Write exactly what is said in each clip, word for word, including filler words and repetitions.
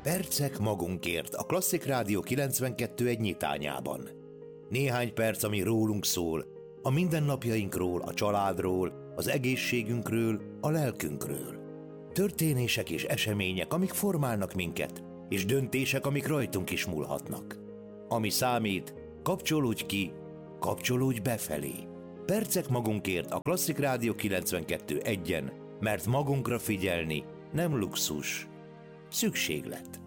Percek magunkért a Klasszik Rádió kilencvenkettő egy nyitányában. Néhány perc, ami rólunk szól, a mindennapjainkról, a családról, az egészségünkről, a lelkünkről. Történések és események, amik formálnak minket, és döntések, amik rajtunk is múlhatnak. Ami számít, kapcsolódj ki, kapcsolódj befelé. Percek magunkért a Klasszik Rádió kilencvenkettő egyen, mert magunkra figyelni nem luxus, szükséglet.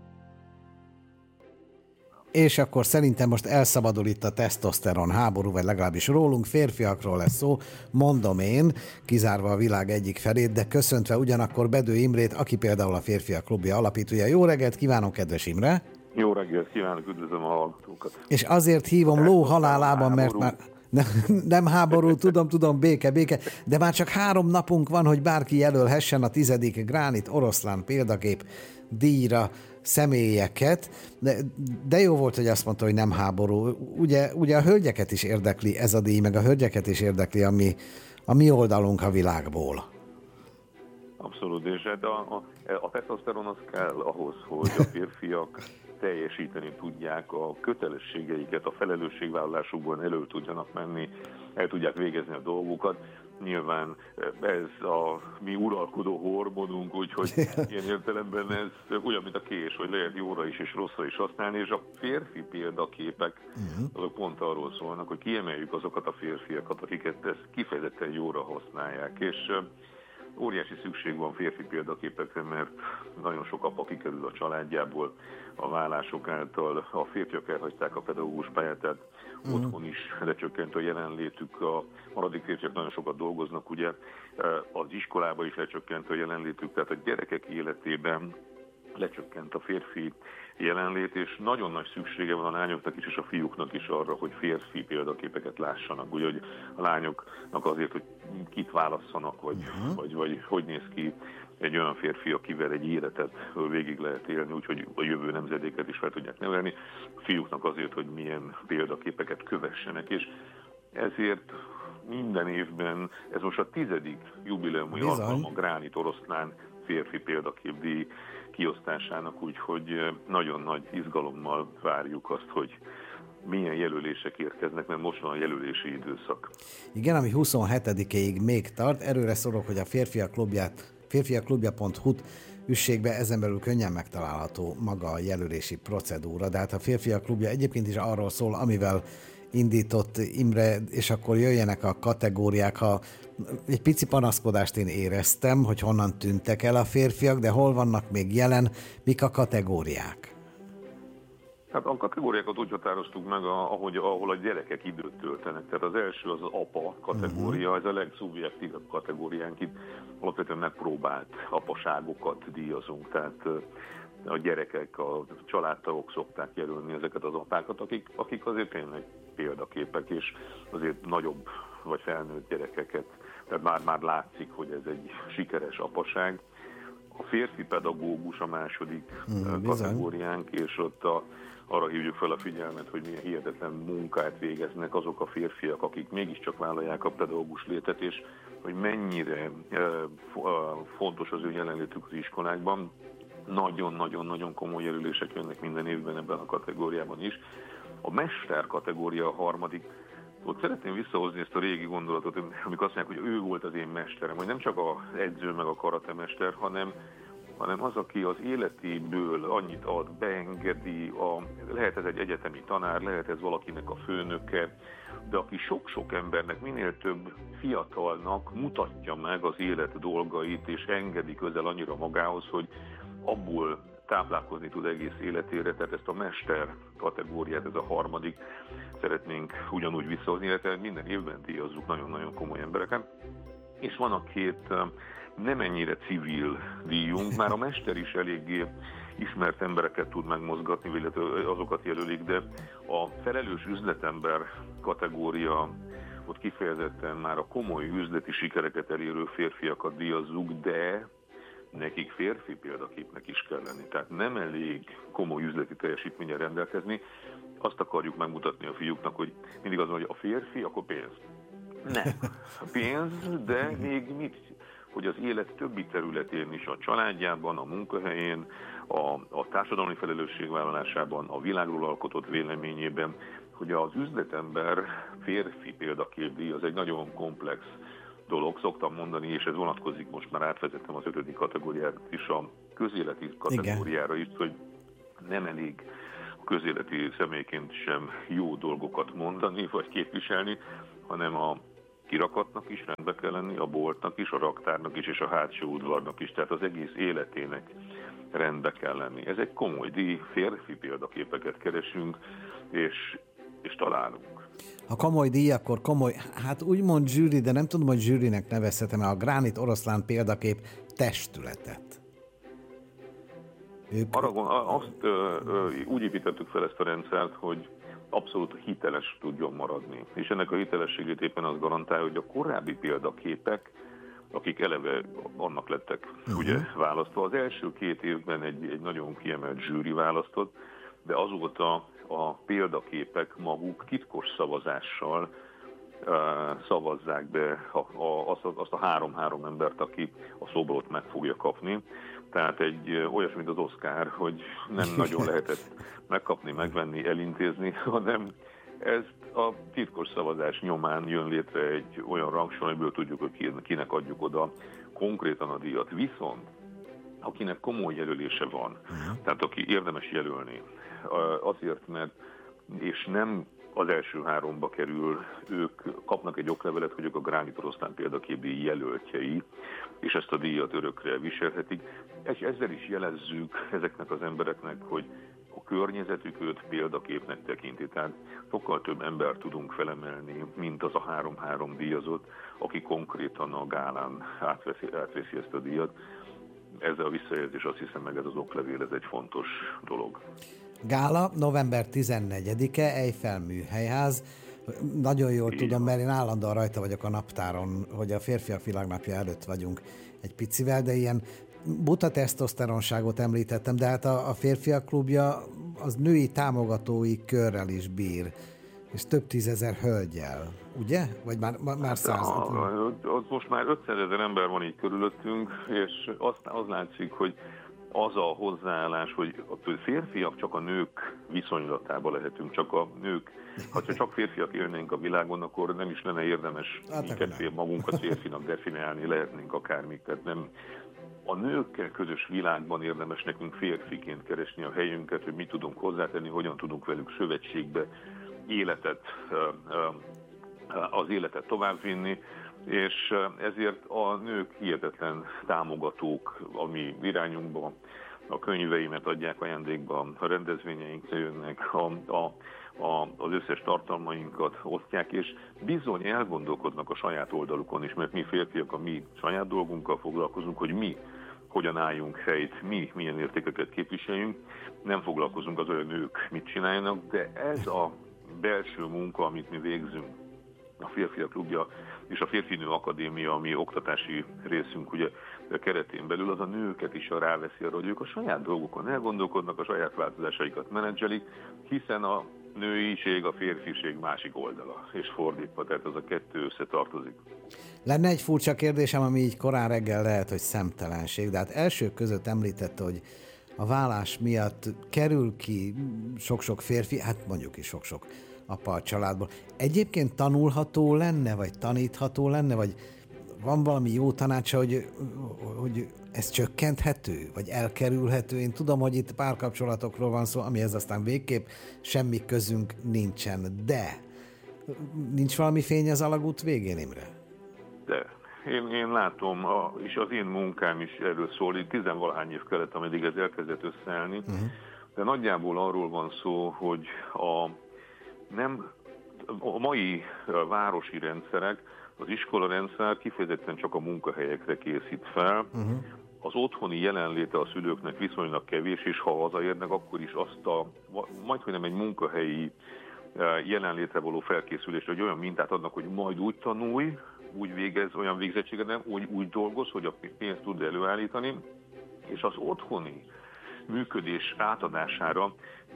És akkor szerintem most elszabadul itt a tesztoszteron háború, vagy legalábbis rólunk, férfiakról lesz szó, mondom én, kizárva a világ egyik felét, de köszöntve ugyanakkor Bedő Imrét, aki például a Férfiak Klubja alapítója. Jó reggelt kívánok, kedves Imre! Jó reggelt kívánok, üdvözlöm a hallgatókat! És azért hívom ló halálában, mert már nem, nem háború, tudom, tudom, béke, béke, de már csak három napunk van, hogy bárki jelölhessen a tizedik Gránit Oroszlán példakép díjra személyeket, de, de jó volt, hogy azt mondta, hogy nem háború. Ugye, ugye a hölgyeket is érdekli ez a díj, meg a hölgyeket is érdekli a mi, a mi oldalunk a világból. Abszolút, és hát a, a, a tesztoszteron az kell ahhoz, hogy a férfiak teljesíteni tudják a kötelességeiket, a felelősségvállalásukban elő tudjanak menni, el tudják végezni a dolgukat. Nyilván ez a mi uralkodó hormonunk, úgyhogy ilyen értelemben ez olyan, mint a kés, hogy lehet jóra is és rosszra is használni, és a férfi példaképek azok pont arról szólnak, hogy kiemeljük azokat a férfiakat, akiket ezt kifejezetten jóra használják, és óriási szükség van férfi példaképekre, mert nagyon sok apa kikerül a családjából a vállások által, a férfiak elhagyták a pedagógus pályát, tehát uh-huh. otthon is lecsökkent a jelenlétük, a maradék férfiak nagyon sokat dolgoznak, ugye az iskolában is lecsökkent a jelenlétük, tehát a gyerekek életében lecsökkent a férfi jelenlét, és nagyon nagy szüksége van a lányoknak is, és a fiúknak is arra, hogy férfi példaképeket lássanak. Ugye, hogy a lányoknak azért, hogy kit válasszanak, vagy, uh-huh. vagy, vagy hogy néz ki egy olyan férfi, akivel egy életet végig lehet élni, úgyhogy a jövő nemzedéket is fel tudják nevelni. A fiúknak azért, hogy milyen példaképeket kövessenek, és ezért minden évben, ez most a tizedik jubileumi alkalom a Gránit Oroszlán férfi példaképdíj kiosztásának, úgyhogy nagyon nagy izgalommal várjuk azt, hogy milyen jelölések érkeznek, mert most van a jelölési időszak. Igen, ami huszonhetedikéig még tart. Erőre szorok, hogy a férfiak klubját, férfiakklubja pont hu-t üssék be, ezen belül könnyen megtalálható maga a jelölési procedúra. De hát a Férfiak Klubja egyébként is arról szól, amivel indított Imre, és akkor jöjjenek a kategóriák. Ha egy pici panaszkodást én éreztem, hogy honnan tűntek el a férfiak, de hol vannak még jelen, mik a kategóriák? Hát a kategóriákat úgy határoztuk meg, ahogy, ahol a gyerekek időt töltenek. Tehát az első az az apa kategória, uh-huh. ez a legszubjektívebb kategóriánk. Itt alapvetően megpróbált apaságokat díjazunk, tehát a gyerekek, a családtagok szokták jelölni ezeket az apákat, akik, akik azért tényleg példaképek, és azért nagyobb vagy felnőtt gyerekeket, tehát már, már látszik, hogy ez egy sikeres apaság. A férfi pedagógus a második hmm, kategóriánk, és ott a, arra hívjuk fel a figyelmet, hogy milyen hihetetlen munkát végeznek azok a férfiak, akik mégiscsak vállalják a pedagógus létet, és hogy mennyire e, fontos az ő jelenlétük az iskolákban. Nagyon-nagyon-nagyon komoly jelölések jönnek minden évben ebben a kategóriában is. A mester kategória a harmadik. Ott szeretném visszahozni ezt a régi gondolatot, amikor azt mondják, hogy ő volt az én mesterem, hogy nem csak az edző meg a karatemester, hanem, hanem az, aki az életéből annyit ad, beengedi, a, lehet ez egy egyetemi tanár, lehet ez valakinek a főnöke, de aki sok-sok embernek, minél több fiatalnak mutatja meg az élet dolgait, és engedi közel annyira magához, hogy abból táplálkozni tud egész életére, tehát ezt a mester kategóriát, ez a harmadik szeretnénk ugyanúgy visszahozni, illetve minden évben díjazzuk nagyon-nagyon komoly embereket. És van a két nem ennyire civil díjunk, már a mester is eléggé ismert embereket tud megmozgatni, illetve azokat jelölik, de a felelős üzletember kategória, ott kifejezetten már a komoly üzleti sikereket elérő férfiakat díjazzuk, de nekik férfi példaképnek is kell lenni. Tehát nem elég komoly üzleti teljesítménnyel rendelkezni. Azt akarjuk megmutatni a fiúknak, hogy mindig az van, hogy a férfi, akkor pénz. Nem. Pénz, de még mit? hogy az élet többi területén is, a családjában, a munkahelyén, a, a társadalmi felelősségvállalásában, a világról alkotott véleményében, hogy az üzletember férfi példaképdíj az egy nagyon komplex dolog, szoktam mondani, és ez vonatkozik, most már átvezettem az ötödik kategóriára is, a közéleti kategóriára is, hogy nem elég a közéleti személyként sem jó dolgokat mondani, vagy képviselni, hanem a kirakatnak is rendbe kell lenni, a boltnak is, a raktárnak is, és a hátsó udvarnak is, tehát az egész életének rendbe kell lenni. Ez egy komoly díj, férfi példaképeket keresünk, és, és találunk. Ha komoly díj, akkor komoly, hát úgymond zsűri, de nem tudom, hogy zsűrinek nevezhetem el a Gránit Oroszlán példakép testületet. Ők... Arra, azt ö, ö, úgy építettük fel ezt a rendszert, hogy abszolút hiteles tudjon maradni. És ennek a hitelességét éppen azt garantálja, hogy a korábbi példaképek, akik eleve annak lettek uh-huh. ugye választva, az első két évben egy, egy nagyon kiemelt zsűri választott, de azóta a példaképek maguk titkos szavazással uh, szavazzák be a, a, azt, a, azt a három-három embert, aki a szobrot meg fogja kapni. Tehát egy olyas, mint az Oscar, hogy nem nagyon lehetett megkapni, megvenni, elintézni, hanem ez a titkos szavazás nyomán jön létre egy olyan rangsor, amiből tudjuk, hogy kinek adjuk oda konkrétan a díjat. Viszont akinek komoly jelölése van, tehát aki érdemes jelölni, azért, mert és nem az első háromba kerül, ők kapnak egy oklevelet, hogy ők a Gránit Oroszlán példaképdíj jelöltjei, és ezt a díjat örökre viselhetik. És ezzel is jelezzük ezeknek az embereknek, hogy a környezetük őt példaképnek tekinti. Tehát sokkal több embert tudunk felemelni, mint az a három-három díjazott, aki konkrétan a gálán átveszi, átveszi ezt a díjat. Ezzel a visszajelzés, azt hiszem, meg ez az oklevél, ez egy fontos dolog. Gála, november tizennegyedike, Eiffel műhelyház. Nagyon jól Így tudom, van. Mert én állandóan rajta vagyok a naptáron, hogy a férfiak világnapja előtt vagyunk egy picivel, de ilyen buta tesztoszteronságot említettem, de hát a, a férfiak klubja az női támogatói körrel is bír, és több tízezer hölgyel, ugye? Vagy már, már száz? Az most már ötszázezer ember van így körülöttünk, és az, az látszik, hogy az a hozzáállás, hogy a férfiak csak a nők viszonylatában lehetünk, csak a nők, ha csak férfiak élnénk a világon, akkor nem is lenne érdemes minket magunkat férfinak definiálni, lehetnénk akármik, tehát nem. A nőkkel közös világban érdemes nekünk férfiként keresni a helyünket, hogy mit tudunk hozzátenni, hogyan tudunk velük szövetségbe életet, az életet továbbvinni, és ezért a nők hihetetlen támogatók a mi irányunkban, a könyveimet adják ajándékba, a rendezvényeinkre jönnek, a, a, a, az összes tartalmainkat osztják, és bizony elgondolkodnak a saját oldalukon is, mert mi férfiak a mi saját dolgunkkal foglalkozunk, hogy mi hogyan álljunk helyt, mi milyen értékeket képviseljünk, nem foglalkozunk az olyan nők mit csináljanak, de ez a belső munka, amit mi végzünk, a Férfiak Klubja és a Férfinő Akadémia, ami oktatási részünk ugye keretén belül, az a nőket is ráveszi arra, hogy ők a saját dolgokon elgondolkodnak, a saját változásaikat menedzselik, hiszen a nőiség a férfiség másik oldala, és fordítva, tehát az a kettő összetartozik. Lenne egy furcsa kérdésem, ami így korán reggel lehet, hogy szemtelenség, de hát elsők között említette, hogy a vállás miatt kerül ki sok-sok férfi, hát mondjuk is sok-sok apa a családból. Egyébként tanulható lenne, vagy tanítható lenne, vagy van valami jó tanácsa, hogy, hogy ez csökkenthető, vagy elkerülhető? Én tudom, hogy itt párkapcsolatokról van szó, amihez aztán végképp semmi közünk nincsen, de nincs valami fény az alagút végén, Imre? De. Én, én látom, a, és az én munkám is erről szól, így tizenvalahány év kellett, ameddig ez elkezdett összeállni, uh-huh. de nagyjából arról van szó, hogy a, nem, a mai városi rendszerek, az iskolarendszer kifejezetten csak a munkahelyekre készít fel, uh-huh. az otthoni jelenléte a szülőknek viszonylag kevés, és ha hazaérnek, akkor is azt a, majdhogy nem egy munkahelyi jelenlétre való felkészülést, hogy olyan mintát adnak, hogy majd úgy tanulj, úgy végez, olyan végzettséget nem, úgy, úgy dolgoz, hogy a pénzt tud előállítani, és az otthoni működés átadására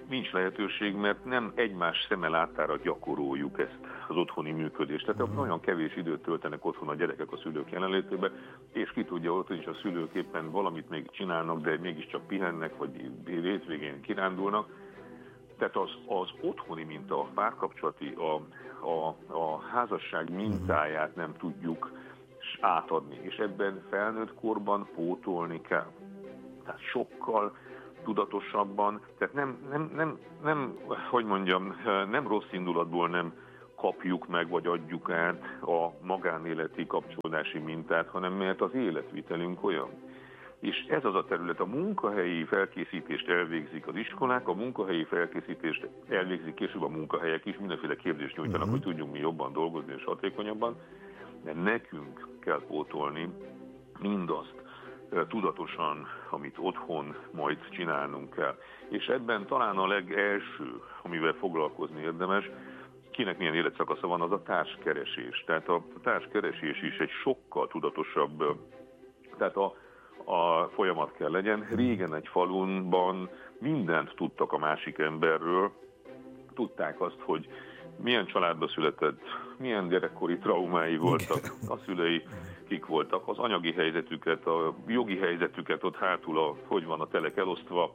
nincs lehetőség, mert nem egymás szeme láttára gyakoroljuk ezt az otthoni működést. Tehát uh-huh. nagyon kevés időt töltenek otthon a gyerekek a szülők jelenlétében, és ki tudja, ott is a szülők éppen valamit még csinálnak, de mégiscsak pihennek, vagy hétvégén kirándulnak. Tehát az, az otthoni minta, a párkapcsolati, a, a, a házasság mintáját nem tudjuk átadni, és ebben felnőtt korban pótolni kell. Tehát sokkal tudatosabban, tehát nem, nem, nem, nem, hogy mondjam, nem rossz indulatból nem kapjuk meg, vagy adjuk át a magánéleti kapcsolódási mintát, hanem mert az életvitelünk olyan. És ez az a terület, a munkahelyi felkészítést elvégzik az iskolák, a munkahelyi felkészítést elvégzik később a munkahelyek is, mindenféle kérdést nyújtanak, uh-huh. hogy tudjunk mi jobban dolgozni és hatékonyabban, de nekünk kell pótolni mindazt tudatosan, amit otthon majd csinálnunk kell. És ebben talán a legelső, amivel foglalkozni érdemes, kinek milyen életszakasza van, az a társkeresés. Tehát a társkeresés is egy sokkal tudatosabb, tehát a, a folyamat kell legyen. Régen egy falunban mindent tudtak a másik emberről, tudták azt, hogy milyen családba született, milyen gyerekkori traumái voltak, a szülei kik voltak, az anyagi helyzetüket, a jogi helyzetüket, ott hátul, a, hogy van a telek elosztva,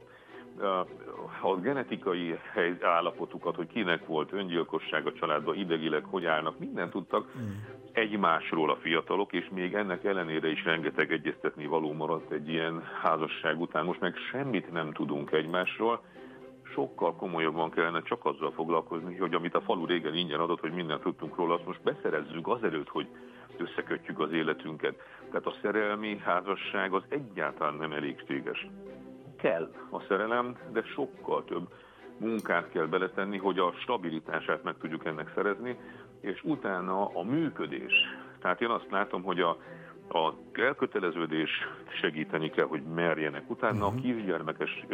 a genetikai hely, állapotukat, hogy kinek volt öngyilkosság a családban, idegileg hogy állnak, mindent tudtak egymásról a fiatalok, és még ennek ellenére is rengeteg egyeztetni való maradt egy ilyen házasság után. Most meg semmit nem tudunk egymásról, sokkal komolyabban kellene csak azzal foglalkozni, hogy amit a falu régen ingyen adott, hogy mindent tudtunk róla, azt most beszerezzük azelőtt, hogy összekötjük az életünket. Tehát a szerelmi házasság az egyáltalán nem elégséges. Kell a szerelem, de sokkal több munkát kell beletenni, hogy a stabilitását meg tudjuk ennek szerezni, és utána a működés. Tehát én azt látom, hogy a, a elköteleződés segíteni kell, hogy merjenek. Utána a kisgyermekes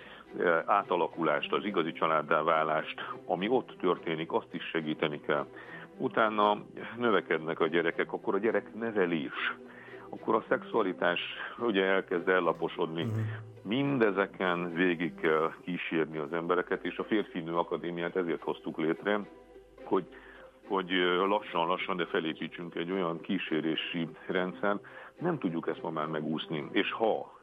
átalakulást, az igazi családdá válást, ami ott történik, azt is segíteni kell. Utána növekednek a gyerekek, akkor a gyereknevelés, akkor a szexualitás ugye elkezd ellaposodni. Uh-huh. Mindezeken végig kell kísérni az embereket, és a Férfinő Akadémiát ezért hoztuk létre, hogy, hogy lassan-lassan, de felépítsünk egy olyan kísérési rendszert, nem tudjuk ezt ma már megúszni. És ha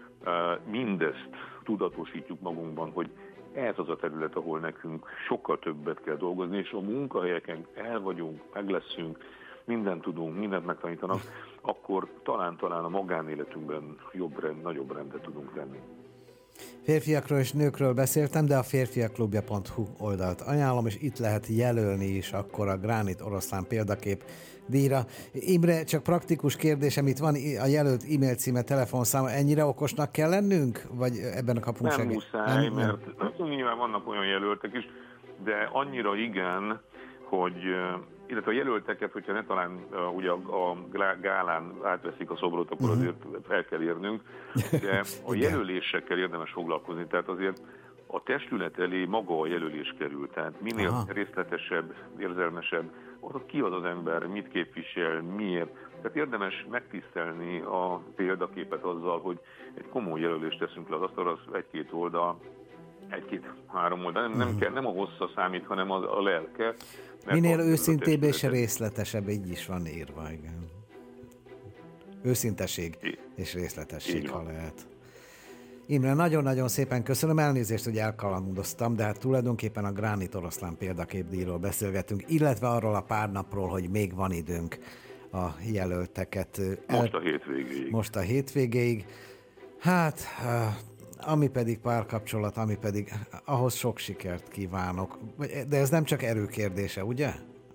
mindezt tudatosítjuk magunkban, hogy ez az a terület, ahol nekünk sokkal többet kell dolgozni, és a munkahelyeken el vagyunk, meg leszünk, mindent tudunk, mindent megtanítanak, akkor talán-talán a magánéletünkben jobb rend, nagyobb rendet tudunk tenni. Férfiakról és nőkről beszéltem, de a férfiakklubja pont hu oldalt ajánlom, és itt lehet jelölni is akkor a Gránit Oroszlán példakép díjra. Imre, csak praktikus kérdésem, itt van a jelölt e-mail címe, telefonszáma, ennyire okosnak kell lennünk? Vagy ebben a kapunk Nem segít? muszáj, nem, mert nem. Nyilván vannak olyan jelöltek is, de annyira igen, hogy illetve a jelölteket, hogyha ne talán uh, ugye a, a gálán átveszik a szobrot, akkor uh-huh. azért el kell érnünk, de a jelölésekkel érdemes foglalkozni, tehát azért a testület elé maga a jelölés kerül, tehát minél Aha. részletesebb, érzelmesebb, ott ki az az ember, mit képvisel, miért. Tehát érdemes megtisztelni a példaképet azzal, hogy egy komoly jelölést teszünk le az asztalra, az egy-két oldal, egy-két-három oldal, nem, uh-huh. nem, kell, nem a hossza számít, hanem az, a lelke. Minél őszintébb és részletesebb, így is van írva, igen. Őszinteség és részletesség, ha lehet. Imre, nagyon-nagyon szépen köszönöm, elnézést, hogy elkalandoztam, de hát tulajdonképpen a Gránit Oroszlán példaképdíjról beszélgetünk, illetve arról a pár napról, hogy még van időnk a jelölteket. Most a hétvégéig. Most a hétvégéig. Hát, ami pedig párkapcsolat, ami pedig ahhoz sok sikert kívánok. De ez nem csak erőkérdése, ugye?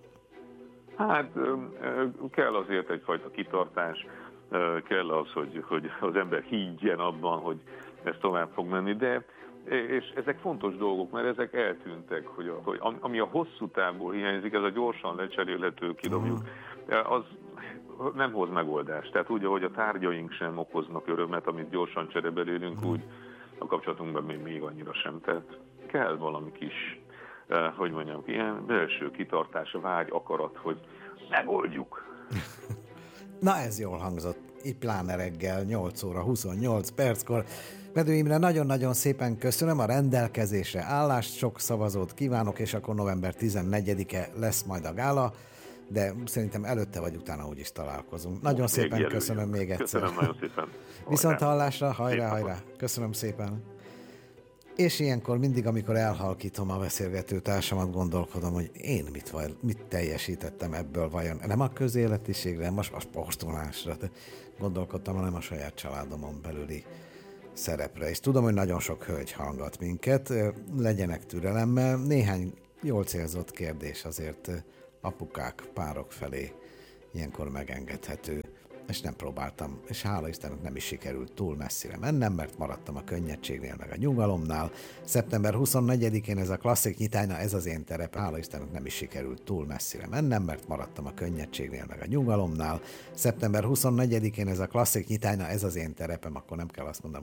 Hát kell azért egyfajta kitartás, kell az, hogy, hogy az ember higgyen abban, hogy ez tovább fog menni, de és ezek fontos dolgok, mert ezek eltűntek, hogy, a, hogy ami a hosszú távból hiányzik, ez a gyorsan lecserélhető, kidobjuk, az nem hoz megoldást. Tehát úgy, ahogy a tárgyaink sem okoznak örömet, amit gyorsan cserebelélünk, úgy a kapcsolatunkban még, még annyira sem. Tehát kell valami kis, eh, hogy mondjam, ilyen belső kitartás, vágy, akarat, hogy megoldjuk. Na, ez jól hangzott. így pláne reggel nyolc óra huszonnyolc perckor. Bedő Imre, nagyon-nagyon szépen köszönöm a rendelkezésre állást, sok szavazót kívánok, és akkor november tizennegyedike lesz majd a gála, de szerintem előtte vagy utána úgyis találkozunk. Nagyon Most szépen még köszönöm még egyszer. Köszönöm nagyon szépen. Viszont hallásra, hajrá, hajrá. Köszönöm szépen. És ilyenkor mindig, amikor elhalkítom a beszélgető társamat, gondolkodom, hogy én mit, vaj, mit teljesítettem ebből vajon. Nem a közéletiségre, nem a sportolásra, de gondolkodtam, hanem a saját családomon belüli szerepre. És tudom, hogy nagyon sok hölgy hallgat minket, legyenek türelemmel. Néhány jól célzott kérdés azért apukák, párok felé ilyenkor megengedhető, és nem próbáltam, és hála Istennek nem is sikerült túl messzire mennem, mert maradtam a könnyedségnél, meg a nyugalomnál. szeptember huszonnegyedikén ez a klasszik nyitány, ez az én terep, hála Istennek nem is sikerült túl messzire mennem, mert maradtam a könnyedségnél, meg a nyugalomnál. szeptember huszonnegyedikén ez a klasszik nyitány, ez az én terepem, akkor nem kell azt mondanom,